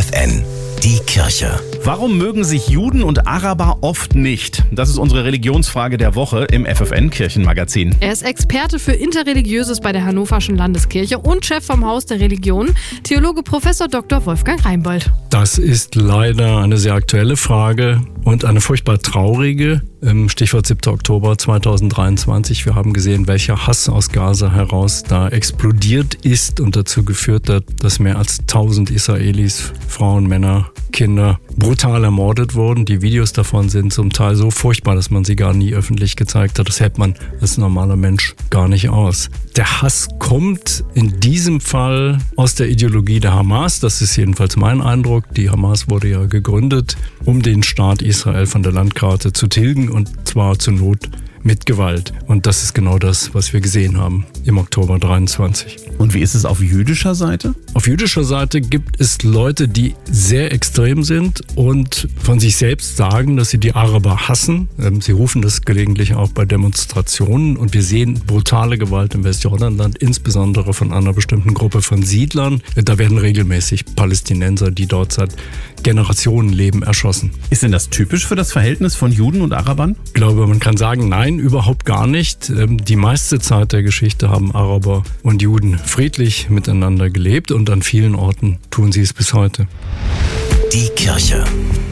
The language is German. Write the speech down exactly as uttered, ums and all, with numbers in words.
F N, die Kirche. Warum mögen sich Juden und Araber oft nicht? Das ist unsere Religionsfrage der Woche im F F N-Kirchenmagazin. Er ist Experte für Interreligiöses bei der Hannoverschen Landeskirche und Chef vom Haus der Religion, Theologe Professor Doktor Wolfgang Reinbold. Das ist leider eine sehr aktuelle Frage und eine furchtbar traurige. Stichwort siebter Oktober zweitausenddreiundzwanzig. Wir haben gesehen, welcher Hass aus Gaza heraus da explodiert ist und dazu geführt hat, dass mehr als tausend Israelis, Frauen, Männer, Kinder brutal ermordet wurden. Die Videos davon sind zum Teil so furchtbar, dass man sie gar nie öffentlich gezeigt hat. Das hält man als normaler Mensch gar nicht aus. Der Hass kommt in diesem Fall aus der Ideologie der Hamas. Das ist jedenfalls mein Eindruck. Die Hamas wurde ja gegründet, um den Staat Israel von der Landkarte zu tilgen, und zwar zur Not mit Gewalt. Und das ist genau das, was wir gesehen haben im Oktober dreiundzwanzig. Und wie ist es auf jüdischer Seite? Auf jüdischer Seite gibt es Leute, die sehr extrem sind und von sich selbst sagen, dass sie die Araber hassen. Sie rufen das gelegentlich auch bei Demonstrationen. Und wir sehen brutale Gewalt im Westjordanland, insbesondere von einer bestimmten Gruppe von Siedlern. Da werden regelmäßig Palästinenser, die dort seit Generationen leben, erschossen. Ist denn das typisch für das Verhältnis von Juden und Arabern? Ich glaube, man kann sagen, nein, überhaupt gar nicht. Die meiste Zeit der Geschichte haben Araber und Juden friedlich miteinander gelebt und an vielen Orten tun sie es bis heute. Die Kirche